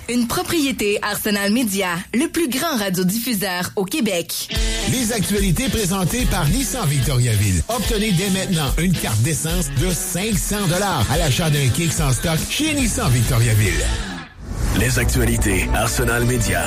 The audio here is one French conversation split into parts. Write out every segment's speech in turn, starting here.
Une propriété Arsenal Média, le plus grand radiodiffuseur au Québec. Les actualités présentées par Nissan Victoriaville. Obtenez dès maintenant une carte d'essence de 500 $ à l'achat d'un Kicks en stock chez Nissan Victoriaville. Les actualités Arsenal Média.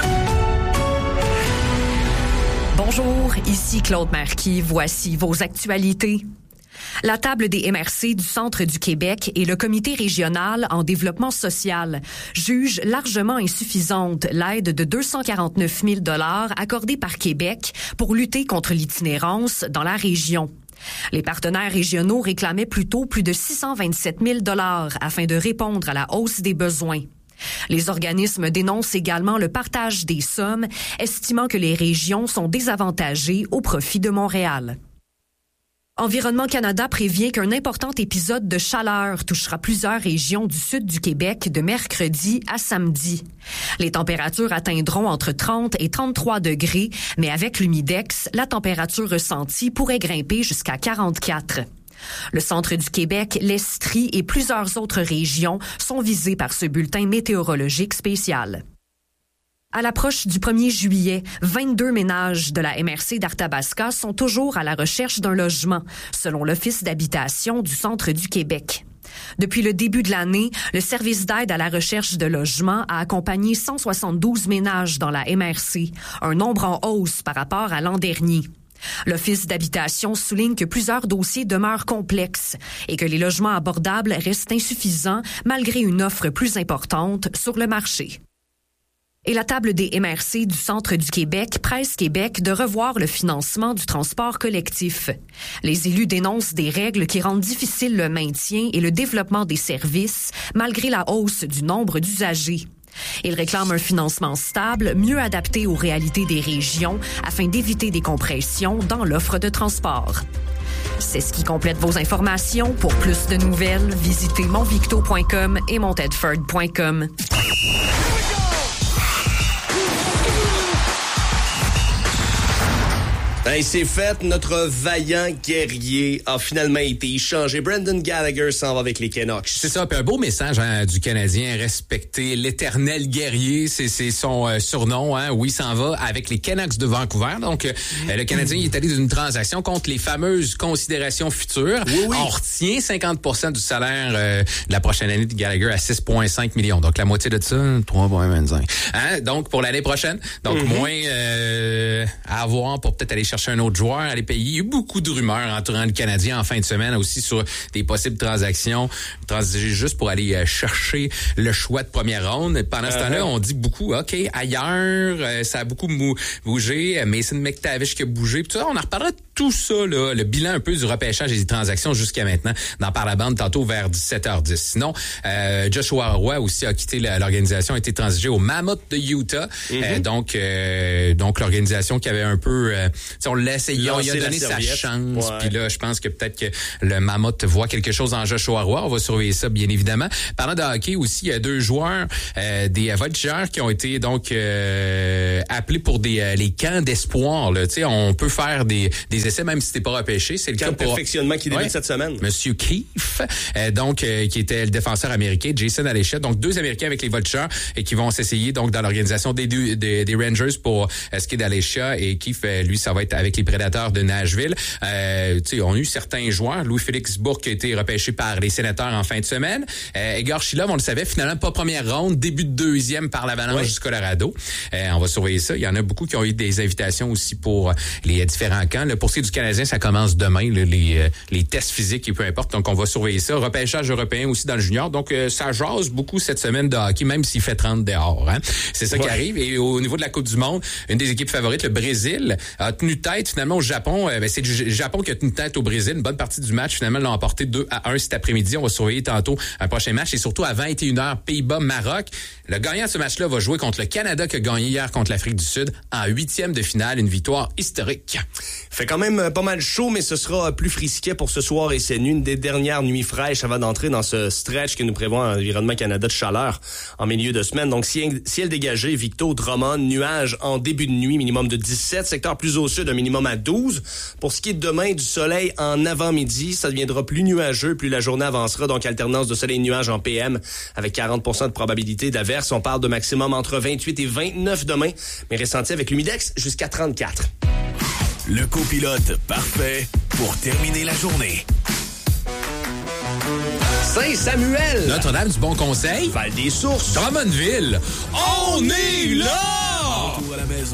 Bonjour, ici Claude Marquis. Voici vos actualités. La table des MRC du Centre du Québec et le Comité régional en développement social jugent largement insuffisante l'aide de 249 000 $ accordée par Québec pour lutter contre l'itinérance dans la région. Les partenaires régionaux réclamaient plutôt plus de 627 000 $ afin de répondre à la hausse des besoins. Les organismes dénoncent également le partage des sommes, estimant que les régions sont désavantagées au profit de Montréal. Environnement Canada prévient qu'un important épisode de chaleur touchera plusieurs régions du sud du Québec de mercredi à samedi. Les températures atteindront entre 30 et 33 degrés, mais avec l'humidex, la température ressentie pourrait grimper jusqu'à 44. Le centre du Québec, l'Estrie et plusieurs autres régions sont visées par ce bulletin météorologique spécial. À l'approche du 1er juillet, 22 ménages de la MRC d'Arthabasca sont toujours à la recherche d'un logement, selon l'Office d'habitation du Centre du Québec. Depuis le début de l'année, le service d'aide à la recherche de logement a accompagné 172 ménages dans la MRC, un nombre en hausse par rapport à l'an dernier. L'Office d'habitation souligne que plusieurs dossiers demeurent complexes et que les logements abordables restent insuffisants malgré une offre plus importante sur le marché. Et la table des MRC du Centre du Québec presse Québec de revoir le financement du transport collectif. Les élus dénoncent des règles qui rendent difficile le maintien et le développement des services malgré la hausse du nombre d'usagers. Ils réclament un financement stable, mieux adapté aux réalités des régions afin d'éviter des compressions dans l'offre de transport. C'est ce qui complète vos informations. Pour plus de nouvelles, visitez monvicto.com et montedford.com. Ben, c'est fait, notre vaillant guerrier a finalement été échangé. Brendan Gallagher s'en va avec les Canucks. C'est ça, puis un beau message du Canadien, respecter l'éternel guerrier, c'est son surnom. Oui, il s'en va avec les Canucks de Vancouver. Donc, le Canadien il est allé d'une transaction contre les fameuses considérations futures. Oui. On retient 50% du salaire de la prochaine année de Gallagher à 6,5 millions. Donc, la moitié de ça, 3,25. Donc, pour l'année prochaine. Donc, moins à avoir pour peut-être aller chercher un autre joueur à les payer. Il y a eu beaucoup de rumeurs entourant le Canadien en fin de semaine aussi sur des possibles transactions. Transiger juste pour aller chercher le choix de première ronde. Pendant ce temps-là, on dit beaucoup, OK, ailleurs, ça a beaucoup bougé. Mason McTavish qui a bougé. Puis tout ça, on en reparlera de tout ça, là, le bilan un peu du repêchage et des transactions jusqu'à maintenant dans Par la bande tantôt vers 17h10. Sinon, Joshua Roy aussi a quitté l'organisation, a été transigé au Mammoth de Utah. Donc l'organisation qui avait un peu... on l'a essayé, on lui a donné sa chance. Puis là, je pense que peut-être que le Mammoth voit quelque chose en Joshua Roy. On va surveiller ça, bien évidemment. Parlant de hockey aussi, il y a 2 joueurs des Voltigeurs qui ont été donc appelés pour les camps d'espoir. Là. On peut faire des essais même si t'es pas repêché. C'est le camp cas de perfectionnement qui débute cette semaine. Monsieur Keefe, qui était le défenseur américain, Jason Aleshette. Donc 2 Américains avec les Voltigeurs et qui vont s'essayer donc dans l'organisation des Rangers pour ce qui est d'Aleshette et Keefe, lui, ça va être avec les Prédateurs de Nashville. On a eu certains joueurs. Louis-Félix Bourque a été repêché par les Sénateurs en fin de semaine. Igor Shilov, on le savait, finalement pas première ronde, début de deuxième par l'Avalanche du Colorado. On va surveiller ça. Il y en a beaucoup qui ont eu des invitations aussi pour les différents camps. Pour ce qui est du Canadien, ça commence demain, les tests physiques et peu importe. Donc, on va surveiller ça. Repêchage européen aussi dans le junior. Donc, ça jase beaucoup cette semaine de hockey, même s'il fait 30 dehors. C'est ça qui arrive. Et au niveau de la Coupe du Monde, une des équipes favorites, le Brésil, a tenu tête finalement au Japon. C'est le Japon qui a tenu tête au Brésil. Une bonne partie du match, finalement, l'ont emporté 2-1 cet après-midi. On va surveiller tantôt un prochain match. Et surtout, à 21h, Pays-Bas-Maroc. Le gagnant de ce match-là va jouer contre le Canada qui a gagné hier contre l'Afrique du Sud en 8e de finale. Une victoire historique. Fait quand même pas mal chaud, mais ce sera plus frisquet pour ce soir et c'est une des dernières nuits fraîches avant d'entrer dans ce stretch que nous prévoit Environnement Canada de chaleur en milieu de semaine. Donc, ciel dégagé, Victo, Drummond, nuages en début de nuit, minimum de 17. Secteur plus au sud, minimum à 12. Pour ce qui est de demain, du soleil en avant-midi, ça deviendra plus nuageux, plus la journée avancera, donc alternance de soleil et nuages en PM avec 40% de probabilité d'averse. On parle de maximum entre 28 et 29 demain, mais ressenti avec l'humidex jusqu'à 34. Le copilote parfait pour terminer la journée. Saint-Samuel, Notre-Dame du Bon Conseil, Val-des-Sources, Drummondville, on est là! Retour à la maison.